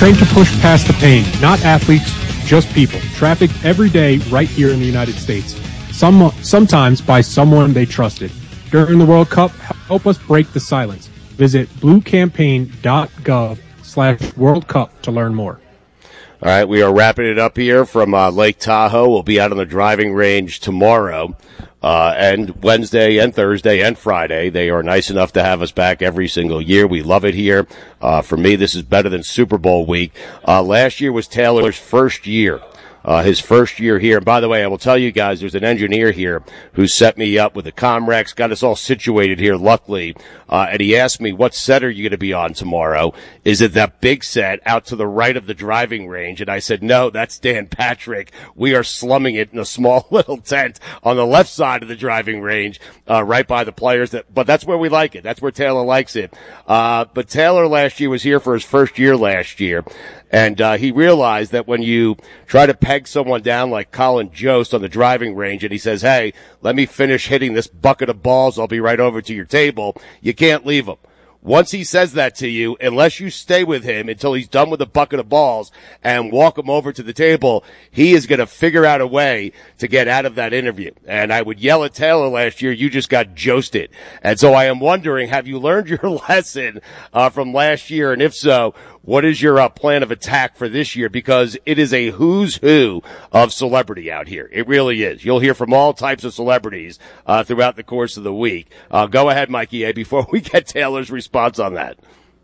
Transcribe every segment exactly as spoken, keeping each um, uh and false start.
trained to push past the pain, not athletes, just people, trafficked every day right here in the United States, some, sometimes by someone they trusted. During the World Cup, help us break the silence. Visit bluecampaign.gov slash World Cup to learn more. All right, we are wrapping it up here from uh, Lake Tahoe. We'll be out on the driving range tomorrow, uh, and Wednesday and Thursday and Friday. They are nice enough to have us back every single year. We love it here. Uh, for me, this is better than Super Bowl week. Uh, last year was Taylor's first year. Uh, his first year here. And by the way, I will tell you guys, there's an engineer here who set me up with the Comrex, got us all situated here, luckily. Uh, and he asked me, what set are you going to be on tomorrow? Is it that big set out to the right of the driving range? And I said, no, that's Dan Patrick. We are slumming it in a small little tent on the left side of the driving range, uh, right by the players. That, but that's where we like it. That's where Taylor likes it. Uh, but Taylor last year was here for his first year last year. And uh, he realized that when you try to peg someone down like Colin Jost on the driving range and he says, hey, let me finish hitting this bucket of balls, I'll be right over to your table, you can't leave him. Once he says that to you, unless you stay with him until he's done with the bucket of balls and walk him over to the table, he is going to figure out a way to get out of that interview. And I would yell at Taylor last year, you just got joasted. And so I am wondering, have you learned your lesson uh, from last year? And if so, what is your uh, plan of attack for this year? Because it is a who's who of celebrity out here. It really is. You'll hear from all types of celebrities uh, throughout the course of the week. Uh, go ahead, Mikey A, before we get Taylor's response on that.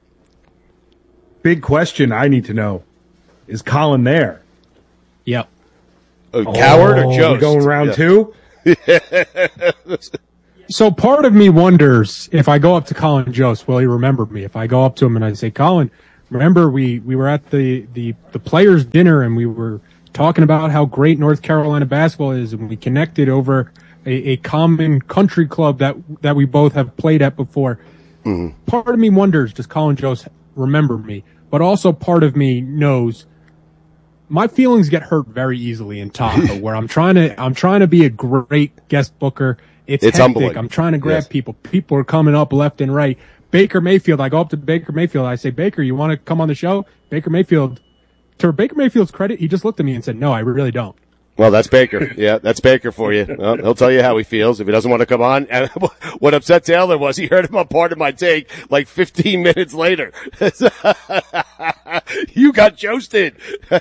Big question I need to know. Is Colin there? Yep. Uh, Coward oh, or Jost? We going round yeah. two? So part of me wonders if I go up to Colin Jost, will he remember me? If I go up to him and I say, Colin, remember we, we were at the, the, the players' dinner and we were talking about how great North Carolina basketball is, and we connected over a, a common country club that that we both have played at before. Mm-hmm. Part of me wonders, does Colin Jost remember me? But also part of me knows my feelings get hurt very easily in Tahoe, where I'm trying to I'm trying to be a great guest booker. It's, it's hectic. humbling. I'm trying to grab yes. people. People are coming up left and right. Baker Mayfield, I go up to Baker Mayfield. I say, Baker, you want to come on the show? Baker Mayfield, to Baker Mayfield's credit, he just looked at me and said, no, I really don't. Well, that's Baker. Yeah, that's Baker for you. Well, he'll tell you how he feels if he doesn't want to come on. And what upset Taylor was he heard him on Part of My Take like fifteen minutes later. You got joasted.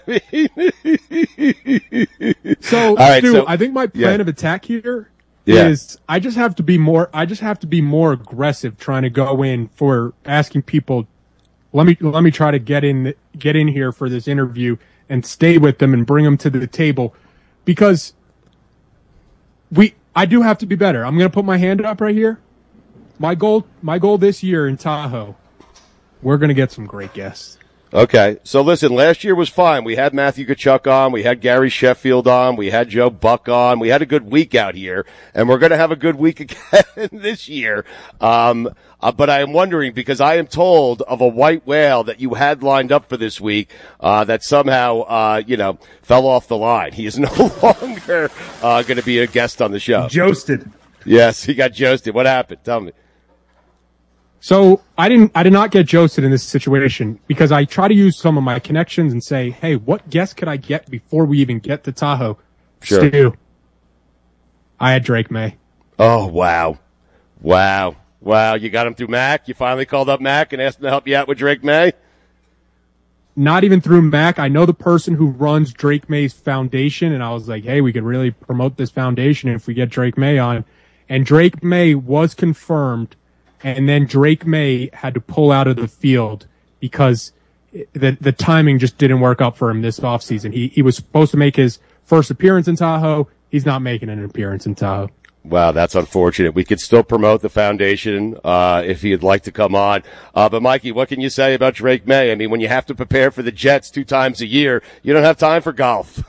so, right, Stu, so, I think my plan yeah. of attack here yeah. is I just have to be more, I just have to be more aggressive trying to go in for asking people, let me, let me try to get in, get in here for this interview and stay with them and bring them to the table, because we, I do have to be better. I'm going to put my hand up right here. My goal, my goal this year in Tahoe, we're going to get some great guests. Okay. So listen, last year was fine. We had Matthew Tkachuk on. We had Gary Sheffield on. We had Joe Buck on. We had a good week out here, and we're going to have a good week again this year. Um, uh, but I am wondering, because I am told of a white whale that you had lined up for this week, uh, that somehow, uh, you know, fell off the line. He is no longer, uh, going to be a guest on the show. Joasted. Yes, he got joasted. What happened? Tell me. So I didn't, I did not get joasted in this situation because I try to use some of my connections and say, hey, what guest could I get before we even get to Tahoe? Sure. Stu, I had Drake May. Oh, wow. Wow. Wow. You got him through Mac? You finally called up Mac and asked him to help you out with Drake May? Not even through Mac. I know the person who runs Drake May's foundation, and I was like, hey, we could really promote this foundation if we get Drake May on. And Drake May was confirmed. And then Drake May had to pull out of the field because the the timing just didn't work out for him this offseason. He he was supposed to make his first appearance in Tahoe. He's not making an appearance in Tahoe. Wow, that's unfortunate. We could still promote the foundation uh if he'd like to come on. Uh But, Mikey, what can you say about Drake May? I mean, when you have to prepare for the Jets two times a year, you don't have time for golf.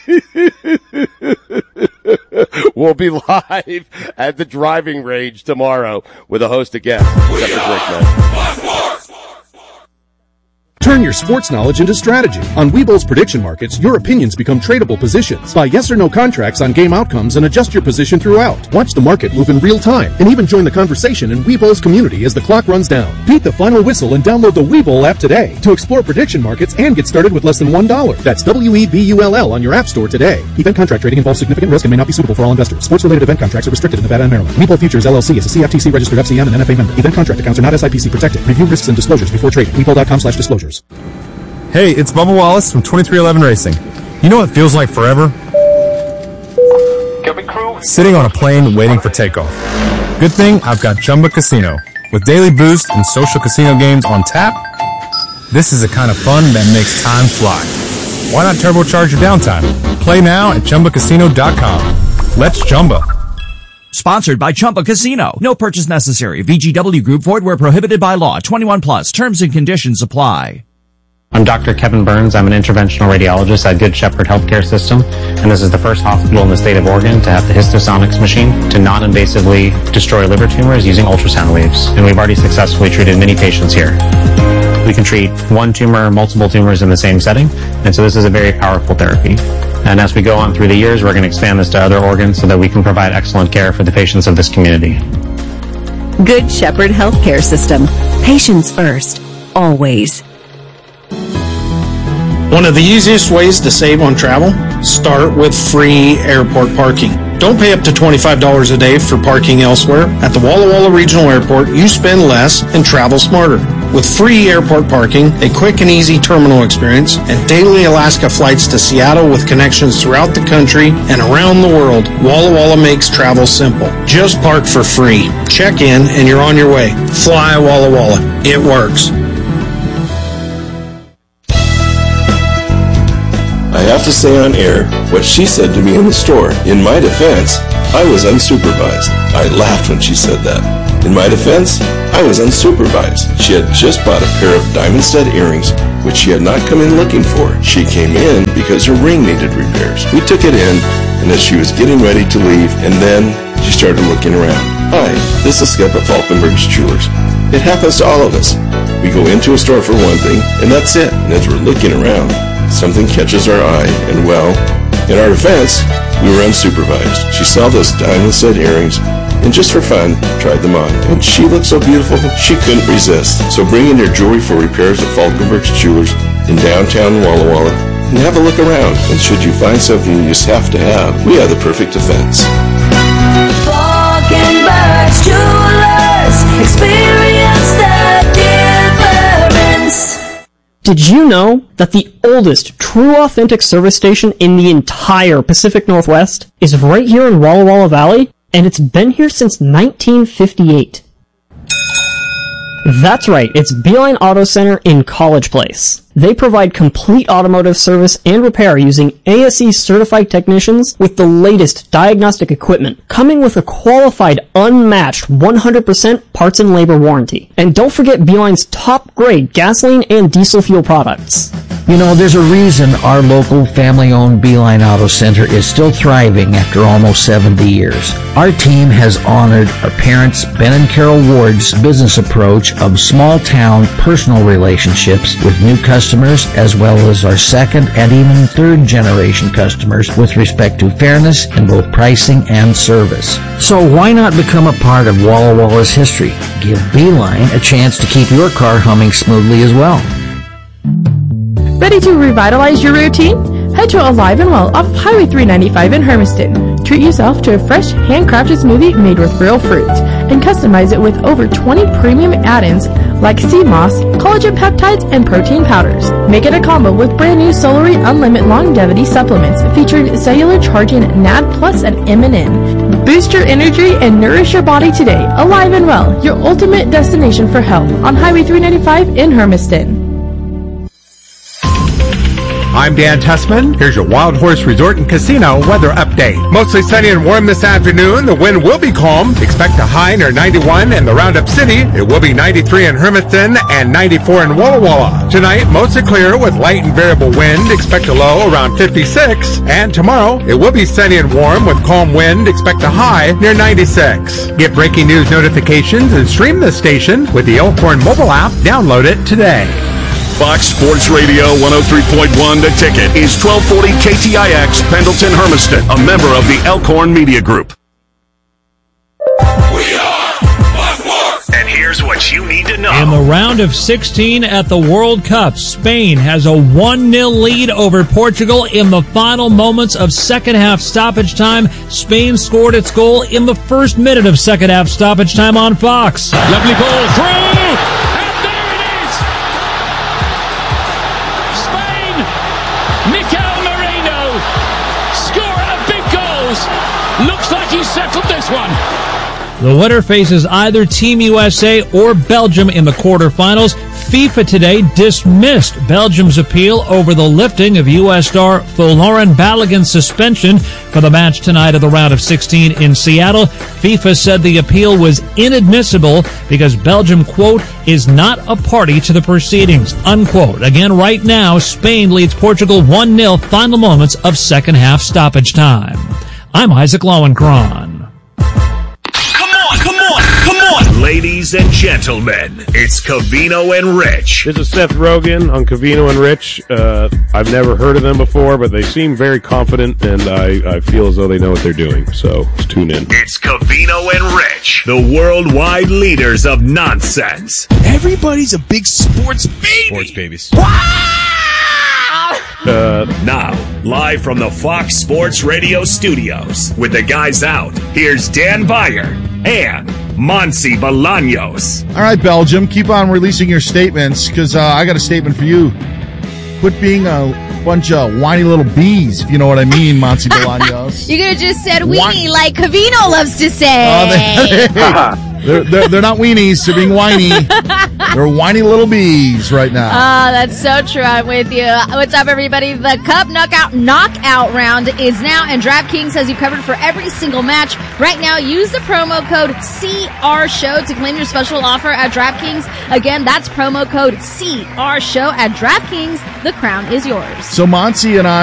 We'll be live at the driving range tomorrow with a host of guests. Turn your sports knowledge into strategy. On Webull's prediction markets, your opinions become tradable positions. Buy yes or no contracts on game outcomes and adjust your position throughout. Watch the market move in real time and even join the conversation in Webull's community as the clock runs down. Beat the final whistle and download the Webull app today to explore prediction markets and get started with less than one dollar. That's W E B U L L on your app store today. Event contract trading involves significant risk and may not be suitable for all investors. Sports-related event contracts are restricted in Nevada and Maryland. Webull Futures L L C is a C F T C registered F C M and N F A member. Event contract accounts are not S I P C protected. Review risks and disclosures before trading. Webull dot com slash disclosures. Hey, it's Bubba Wallace from twenty-three eleven Racing. You know what feels like forever? Sitting on a plane waiting for takeoff. Good thing I've got Chumba Casino. With daily boost and social casino games on tap, this is the kind of fun that makes time fly. Why not turbocharge your downtime? Play now at Chumba Casino dot com. Let's Chumba. Sponsored by Chumba Casino. No purchase necessary. V G W Group. Void where prohibited by law. twenty-one plus. Terms and conditions apply. I'm Doctor Kevin Burns. I'm an interventional radiologist at Good Shepherd Healthcare System, and this is the first hospital in the state of Oregon to have the Histosonics machine to non-invasively destroy liver tumors using ultrasound waves. And we've already successfully treated many patients here. We can treat one tumor, multiple tumors in the same setting, and so this is a very powerful therapy. And as we go on through the years, we're going to expand this to other organs so that we can provide excellent care for the patients of this community. Good Shepherd Healthcare System. Patients first. Always. One of the easiest ways to save on travel? Start with free airport parking. Don't pay up to twenty-five dollars a day for parking elsewhere. At the Walla Walla Regional Airport, you spend less and travel smarter. With free airport parking, a quick and easy terminal experience, and daily Alaska flights to Seattle with connections throughout the country and around the world, Walla Walla makes travel simple. Just park for free. Check in and you're on your way. Fly Walla Walla. It works. I have to say on air what she said to me in the store. In my defense, I was unsupervised. I laughed when she said that. In my defense, I was unsupervised. She had just bought a pair of diamond stud earrings, which she had not come in looking for. She came in because her ring needed repairs. We took it in, and as she was getting ready to leave, and then she started looking around. Hi, this is Skip at Falkenberg's Jewelers. It happens to all of us. We go into a store for one thing, and that's it. And as we're looking around, something catches our eye, and well, in our defense, we were unsupervised. She saw those diamond stud earrings, and just for fun, tried them on. And she looked so beautiful, she couldn't resist. So bring in your jewelry for repairs at Falkenberg's Jewelers in downtown Walla Walla, and have a look around. And should you find something you just have to have, we have the perfect defense. Falkenberg's Jewelers, experience the difference. Did you know that the oldest true authentic service station in the entire Pacific Northwest is right here in Walla Walla Valley? And it's been here since nineteen fifty-eight. That's right, it's Beeline Auto Center in College Place. They provide complete automotive service and repair using A S E certified technicians with the latest diagnostic equipment, coming with a qualified, unmatched one hundred percent parts and labor warranty. And don't forget Beeline's top grade gasoline and diesel fuel products. You know, there's a reason our local family-owned Beeline Auto Center is still thriving after almost seventy years. Our team has honored our parents, Ben and Carol Ward's business approach of small-town personal relationships with new customers, as well as our second and even third-generation customers with respect to fairness in both pricing and service. So why not become a part of Walla Walla's history? Give Beeline a chance to keep your car humming smoothly as well. Ready to revitalize your routine? Head to Alive and Well off of Highway three ninety-five in Hermiston. Treat yourself to a fresh, handcrafted smoothie made with real fruit, and customize it with over twenty premium add-ins like sea moss, collagen peptides, and protein powders. Make it a combo with brand new Solary Unlimited Longevity supplements featuring cellular charging N A D Plus and M and N. Boost your energy and nourish your body today. Alive and Well, your ultimate destination for health on Highway three ninety-five in Hermiston. I'm Dan Tessman. Here's your Wild Horse Resort and Casino weather update. Mostly sunny and warm this afternoon. The wind will be calm. Expect a high near ninety-one in the Roundup City. It will be ninety-three in Hermiston and ninety-four in Walla Walla. Tonight, mostly clear with light and variable wind. Expect a low around fifty-six. And tomorrow, it will be sunny and warm with calm wind. Expect a high near ninety-six. Get breaking news notifications and stream the station with the Elkhorn mobile app. Download it today. Fox Sports Radio one oh three point one The Ticket is twelve forty K T I X, Pendleton, Hermiston, a member of the Elkhorn Media Group. We are Buckmore. And here's what you need to know. In the round of sixteen at the World Cup, Spain has a one nil lead over Portugal in the final moments of second half stoppage time. Spain scored its goal in the first minute of second half stoppage time on Fox. Lovely ball through, and there it is! Spain, Mikel Merino, scorer of big goals. Looks like he settled this one. The winner faces either Team U S A or Belgium in the quarterfinals. FIFA today dismissed Belgium's appeal over the lifting of U S star Folarin Balogun's suspension for the match tonight of the round of sixteen in Seattle. FIFA said the appeal was inadmissible because Belgium, quote, is not a party to the proceedings, unquote. Again, right now, Spain leads Portugal one nil, final moments of second half stoppage time. I'm Isaac Lowenkron. Come on, come on, ladies and gentlemen, it's Covino and Rich. This is Seth Rogen on Covino and Rich. Uh, I've never heard of them before, but they seem very confident, and I, I feel as though they know what they're doing. So let's tune in. It's Covino and Rich, the worldwide leaders of nonsense. Everybody's a big sports baby. Sports babies. Uh, now, live from the Fox Sports Radio studios, with the guys out, here's Dan Beyer and Monsi Bolaños. All right, Belgium, keep on releasing your statements, because uh, I got a statement for you. Quit being a bunch of whiny little bees, if you know what I mean, Monsi Bolaños. You could have just said weenie, like Covino loves to say. Uh, they, they're, they're, they're not weenies, they're being whiny. They're whiny little bees right now. Oh, that's so true. I'm with you. What's up, everybody? The Cup Knockout Knockout round is now, and DraftKings has you covered for every single match. Right now, use the promo code C R Show to claim your special offer at DraftKings. Again, that's promo code C R Show at DraftKings. The crown is yours. So Monsi and I